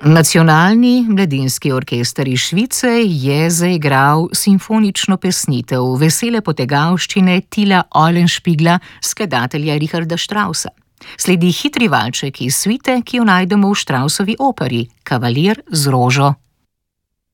Nacionalni mladinski orkester iz Švice je zaigral simfonično pesnitev Vesele potegavščine Tila Eulenspiegla, skladatelja Richarda Straussa. Sledi hitri valček iz suite, ki jo najdemo v Straussovi operi Kavalir z rožo.